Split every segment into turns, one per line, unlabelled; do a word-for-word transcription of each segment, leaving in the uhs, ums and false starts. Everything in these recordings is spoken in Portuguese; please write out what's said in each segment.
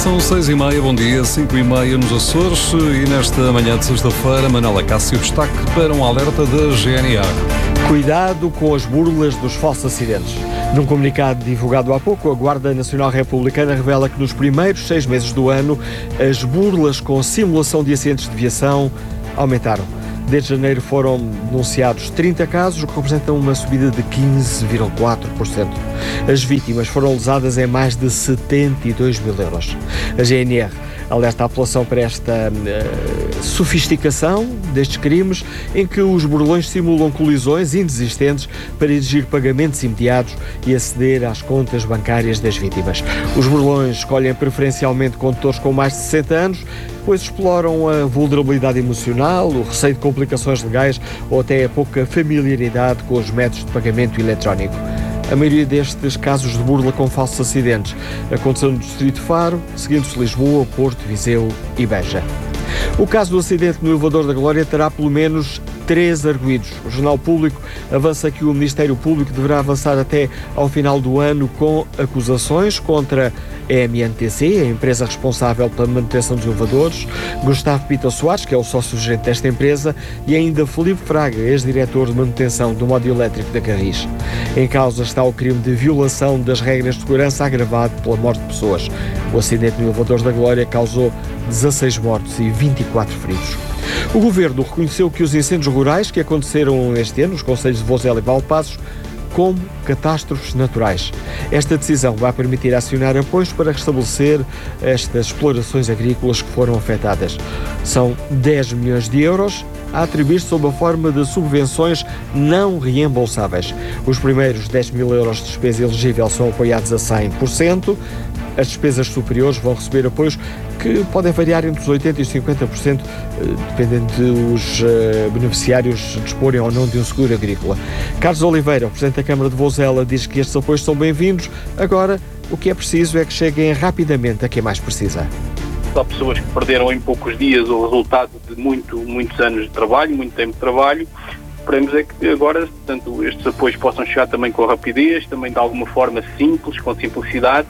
São seis e meia, bom dia, cinco e meia nos Açores e nesta manhã de sexta-feira, Manuela Cássio destaque para um alerta da G N R.
Cuidado com as burlas dos falsos acidentes. Num comunicado divulgado há pouco, a Guarda Nacional Republicana revela que nos primeiros seis meses do ano, as burlas com simulação de acidentes de viação aumentaram. Desde janeiro foram denunciados trinta casos, o que representa uma subida de quinze vírgula quatro por cento. As vítimas foram lesadas em mais de setenta e dois mil euros. A G N R alerta a população para esta uh, sofisticação destes crimes, em que os burlões simulam colisões inexistentes para exigir pagamentos imediatos e aceder às contas bancárias das vítimas. Os burlões escolhem preferencialmente condutores com mais de sessenta anos, pois exploram a vulnerabilidade emocional, o receio de complicações legais ou até a pouca familiaridade com os métodos de pagamento eletrónico. A maioria destes casos de burla com falsos acidentes aconteceu no Distrito de Faro, seguindo-se Lisboa, Porto, Viseu e Beja. O caso do acidente no elevador da Glória terá pelo menos três arguidos. O Jornal Público avança que o Ministério Público deverá avançar até ao final do ano com acusações contra a M N T C, a empresa responsável pela manutenção dos elevadores, Gustavo Pita Soares, que é o sócio-gerente desta empresa, e ainda Filipe Fraga, ex-diretor de manutenção do módulo elétrico da Carris. Em causa está o crime de violação das regras de segurança agravado pela morte de pessoas. O acidente no elevador da Glória causou dezasseis mortos e vinte e quatro feridos. O Governo reconheceu que os incêndios rurais que aconteceram este ano nos concelhos de Vozela e Valpassos como catástrofes naturais. Esta decisão vai permitir acionar apoios para restabelecer estas explorações agrícolas que foram afetadas. São dez milhões de euros a atribuir-se sob a forma de subvenções não reembolsáveis. Os primeiros dez mil euros de despesa elegível são apoiados a cem por cento. As despesas superiores vão receber apoios que podem variar entre os oitenta por cento e cinquenta por cento, dependendo de os uh, beneficiários disporem ou não de um seguro agrícola. Carlos Oliveira, o Presidente da Câmara de Vozela, diz que estes apoios são bem-vindos. Agora, o que é preciso é que cheguem rapidamente a quem mais precisa.
Há pessoas que perderam em poucos dias o resultado de muito, muitos anos de trabalho, muito tempo de trabalho. Esperemos é que agora, portanto, estes apoios possam chegar também com rapidez, também de alguma forma simples, com simplicidade,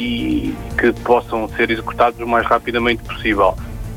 e que possam ser executados o mais rapidamente possível.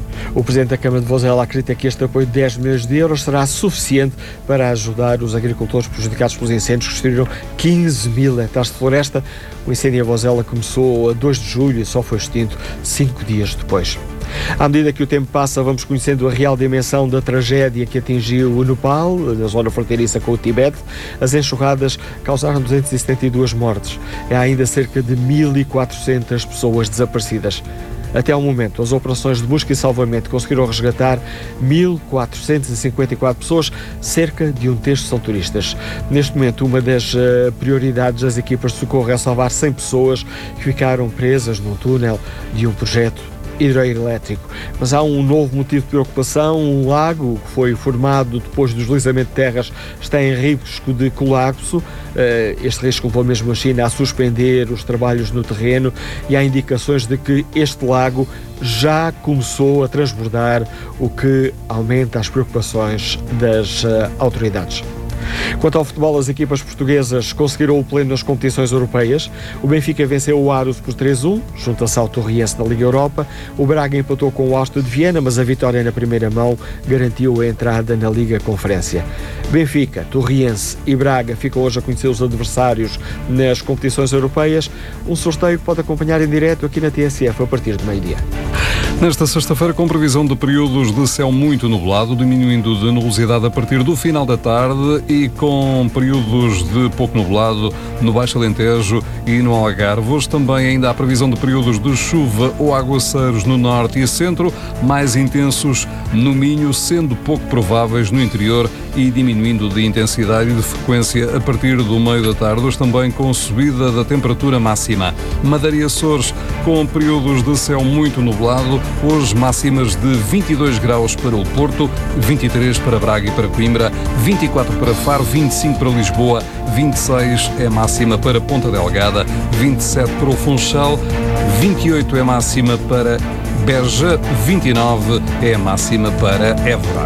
O Presidente da Câmara de Vozela acredita que este apoio de dez milhões de euros será suficiente para ajudar os agricultores prejudicados pelos incêndios que destruíram quinze mil hectares de floresta. O incêndio em Vozela começou a dois de julho e só foi extinto cinco dias depois. À medida que o tempo passa, vamos conhecendo a real dimensão da tragédia que atingiu o Nepal, na zona fronteiriça com o Tibete. As enxurradas causaram duzentas e setenta e duas mortes. Há ainda cerca de mil e quatrocentas pessoas desaparecidas. Até ao momento, as operações de busca e salvamento conseguiram resgatar mil quatrocentas e cinquenta e quatro pessoas, cerca de um terço são turistas. Neste momento, uma das uh, prioridades das equipas de socorro é salvar cem pessoas que ficaram presas num túnel de um projeto hidroelétrico. Mas há um novo motivo de preocupação. Um lago que foi formado depois do deslizamento de terras está em risco de colapso. Este risco levou mesmo a China a suspender os trabalhos no terreno e há indicações de que este lago já começou a transbordar, o que aumenta as preocupações das autoridades. Quanto ao futebol, as equipas portuguesas conseguiram o pleno nas competições europeias. O Benfica venceu o Aros por três a um, junta-se ao Torriense na Liga Europa. O Braga empatou com o Áustria de Viena, mas a vitória na primeira mão garantiu a entrada na Liga Conferência. Benfica, Torriense e Braga ficam hoje a conhecer os adversários nas competições europeias. Um sorteio que pode acompanhar em direto aqui na T S F a partir de meio-dia.
Nesta sexta-feira, com previsão de períodos de céu muito nublado, diminuindo de nubosidade a partir do final da tarde e com períodos de pouco nublado no Baixo Alentejo e no Algarve. Hoje também ainda há previsão de períodos de chuva ou aguaceiros no norte e centro, mais intensos no Minho, sendo pouco prováveis no interior e diminuindo de intensidade e de frequência a partir do meio da tarde. Hoje também com subida da temperatura máxima. Madeira e Açores com períodos de céu muito nublado. Hoje máximas de vinte e dois graus para o Porto, vinte e três para Braga e para Coimbra, vinte e quatro para Faro, vinte e cinco para Lisboa, vinte e seis é máxima para Ponta Delgada, vinte e sete para o Funchal, vinte e oito é máxima para Beja, vinte e nove é a máxima para Évora.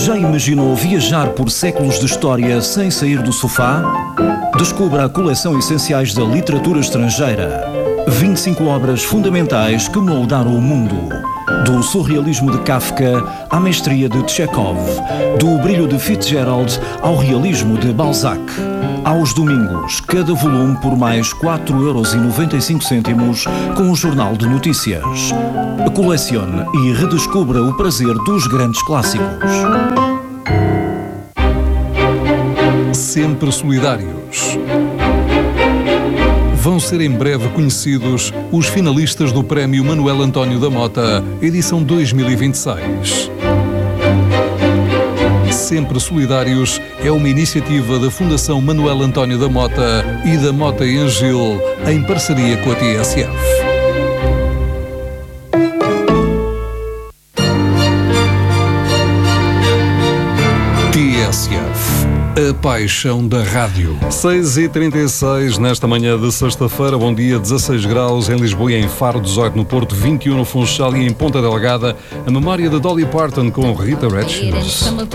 Já imaginou viajar por séculos de história sem sair do sofá? Descubra a coleção Essenciais da Literatura Estrangeira. vinte e cinco obras fundamentais que moldaram o mundo. Do surrealismo de Kafka à mestria de Chekhov, do brilho de Fitzgerald ao realismo de Balzac. Aos domingos, cada volume por mais quatro euros e noventa e cinco cêntimos com o Jornal de Notícias. Colecione e redescubra o prazer dos grandes clássicos.
Sempre solidários. Vão ser em breve conhecidos os finalistas do Prémio Manuel António da Mota, edição dois mil e vinte e seis. Sempre Solidários é uma iniciativa da Fundação Manuel António da Mota e da Mota em Gil, em parceria com a T S F. T S F, a paixão da rádio. seis e trinta e seis nesta manhã de sexta-feira. Bom dia, dezasseis graus em Lisboa e em Faro, dezoito no Porto, vinte e um no Funchal e em Ponta Delgada. A memória de Dolly Parton com Rita Red Shoes.